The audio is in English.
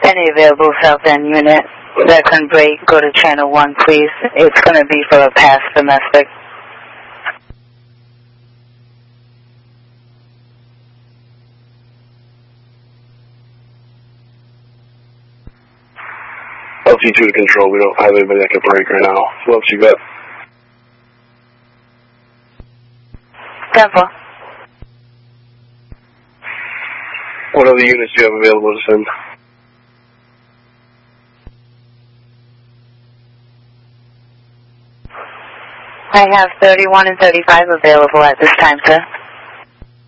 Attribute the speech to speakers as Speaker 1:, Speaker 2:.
Speaker 1: Any available South End unit that can break, go to channel 1, please. It's going to be for a past domestic.
Speaker 2: LT2 to control, we don't have anybody that can break right now. What else you got?
Speaker 1: Temple.
Speaker 2: What other units do you have available to send?
Speaker 1: I have 31 and 35 available at this time, sir.